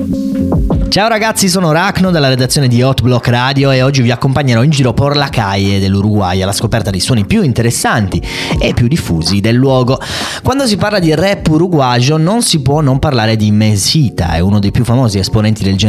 Ciao ragazzi, sono Racno dalla redazione di Hot Block Radio e oggi vi accompagnerò in giro por la calle dell'Uruguay alla scoperta dei suoni più interessanti e più diffusi del luogo. Quando si parla di rap uruguagio non si può non parlare di Mesita, è uno dei più famosi esponenti del genere